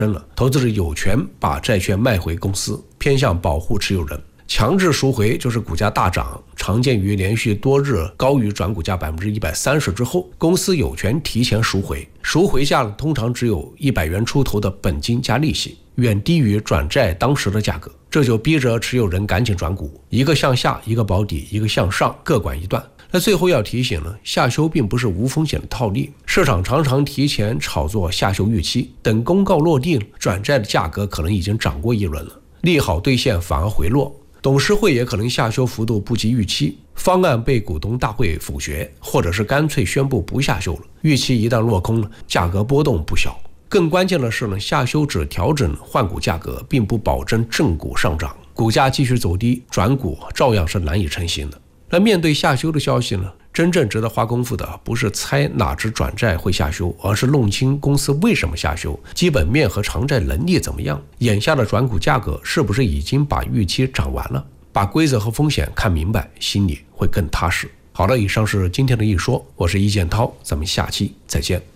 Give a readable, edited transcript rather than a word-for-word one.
了，投资者有权把债券卖回公司，偏向保护持有人。强制赎回就是股价大涨，常见于连续多日高于转股价130%之后，公司有权提前赎回。赎回价通常只有100元出头的本金加利息，远低于转债当时的价格，这就逼着持有人赶紧转股，一个向下，一个保底，一个向上，各管一段。那最后要提醒呢，下修并不是无风险的套利，市场常常提前炒作下修预期，等公告落地，转债的价格可能已经涨过一轮了，利好兑现反而回落。董事会也可能下修幅度不及预期，方案被股东大会否决，或者是干脆宣布不下修了。预期一旦落空了，价格波动不小。更关键的是呢，下修只调整换股价格，并不保证正股上涨，股价继续走低，转股照样是难以成型的。那面对下修的消息呢，真正值得花功夫的不是猜哪只转债会下修，而是弄清公司为什么下修，基本面和偿债能力怎么样，眼下的转股价格是不是已经把预期涨完了。把规则和风险看明白，心里会更踏实。好了，以上是今天的一说，我是易建涛，咱们下期再见。